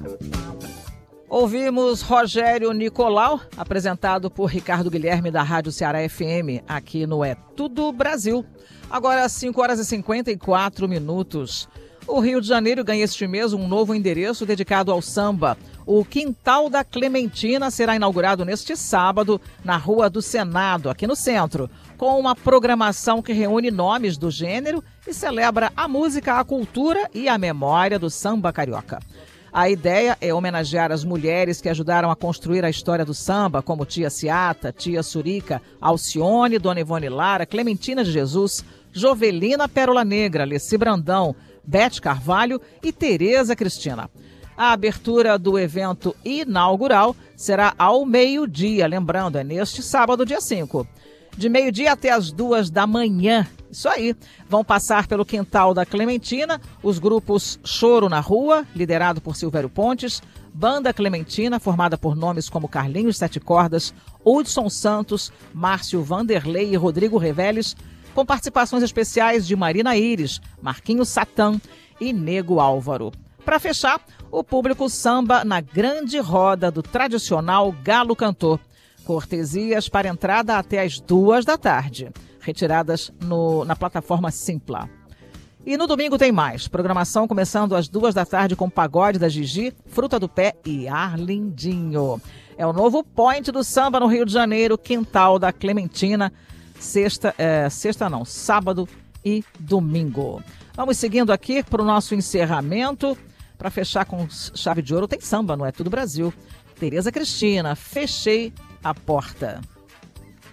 Ouvimos Rogério Nicolau, apresentado por Ricardo Guilherme da Rádio Ceará FM, aqui no É Tudo Brasil. Agora, 5h54. O Rio de Janeiro ganha este mês um novo endereço dedicado ao samba. O Quintal da Clementina será inaugurado neste sábado na Rua do Senado, aqui no centro, com uma programação que reúne nomes do gênero e celebra a música, a cultura e a memória do samba carioca. A ideia é homenagear as mulheres que ajudaram a construir a história do samba, como Tia Ciata, Tia Surica, Alcione, Dona Ivone Lara, Clementina de Jesus, Jovelina Pérola Negra, Leci Brandão, Bete Carvalho e Tereza Cristina. A abertura do evento inaugural será ao meio-dia, lembrando, é neste sábado, dia 5. De meio-dia até as 2 da manhã. Isso aí. Vão passar pelo Quintal da Clementina os grupos Choro na Rua, liderado por Silvério Pontes, Banda Clementina, formada por nomes como Carlinhos Sete Cordas, Hudson Santos, Márcio Vanderlei e Rodrigo Reveles, com participações especiais de Marina Iris, Marquinhos Satã e Nego Álvaro. Para fechar, o público samba na grande roda do tradicional Galo Cantor. Cortesias para entrada até às 2 da tarde, retiradas na plataforma Simpla. E no domingo tem mais. Programação começando às 2 da tarde com Pagode da Gigi, Fruta do Pé e Arlindinho. É o novo point do samba no Rio de Janeiro, Quintal da Clementina, sábado e domingo. Vamos seguindo aqui para o nosso encerramento. Para fechar com chave de ouro, tem samba, não é? Tudo Brasil. Tereza Cristina, Fechei a Porta.